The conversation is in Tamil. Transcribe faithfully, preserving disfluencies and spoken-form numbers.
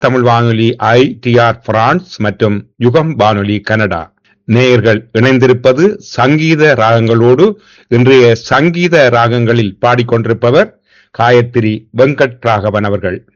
தமிழ் வானொலி ஐ டி ஆர் பிரான்ஸ் மற்றும் யுகம் வானொலி கனடா. நேயர்கள் இணைந்திருப்பது சங்கீத ராகங்களோடு. இன்றைய சங்கீத ராகங்களில் பாடிக்கொண்டிருப்பவர் காயத்ரி வெங்கட் ராகவன் அவர்கள்.